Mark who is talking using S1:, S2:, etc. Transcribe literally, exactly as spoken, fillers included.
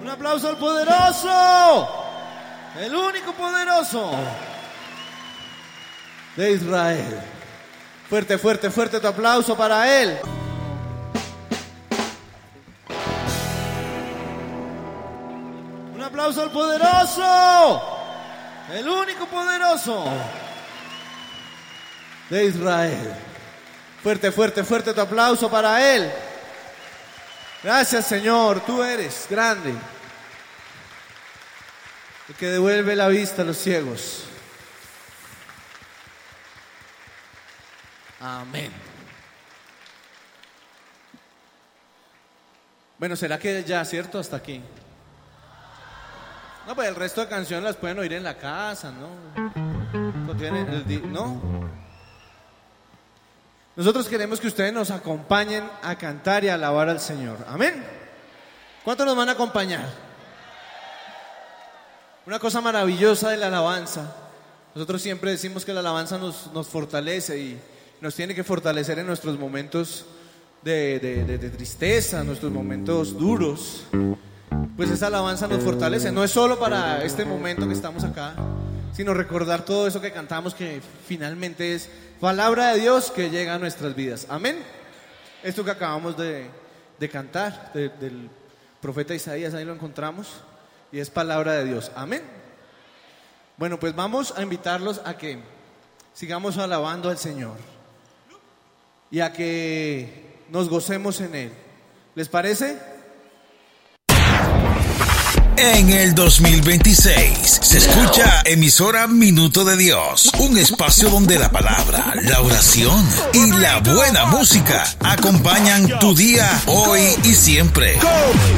S1: aplauso al poderoso, el único poderoso de Israel. Fuerte, fuerte, fuerte tu aplauso para él. Un aplauso al poderoso, el único poderoso de Israel. Fuerte, fuerte, fuerte tu aplauso para él. Gracias, Señor, tú eres grande, el que devuelve la vista a los ciegos. Amén. Bueno, ¿será que ya, cierto? Hasta aquí. No, pues el resto de canciones las pueden oír en la casa, ¿no? ¿No tienen el di- ¿No? Nosotros queremos que ustedes nos acompañen a cantar y a alabar al Señor. Amén. ¿Cuántos nos van a acompañar? Una cosa maravillosa de la alabanza. Nosotros siempre decimos que la alabanza nos, nos fortalece y nos tiene que fortalecer en nuestros momentos de, de, de, de tristeza, nuestros momentos duros. Pues esa alabanza nos fortalece. No es solo para este momento que estamos acá, sino recordar todo eso que cantamos, que finalmente es palabra de Dios que llega a nuestras vidas. Amén. Esto que acabamos de, de cantar de, del profeta Isaías, ahí lo encontramos, y es palabra de Dios. Amén. Bueno, pues vamos a invitarlos a que sigamos alabando al Señor y a que nos gocemos en Él. ¿Les parece?
S2: En el dos mil veintiséis se escucha emisora Minuto de Dios, un espacio donde la palabra, la oración y la buena música acompañan tu día hoy y siempre.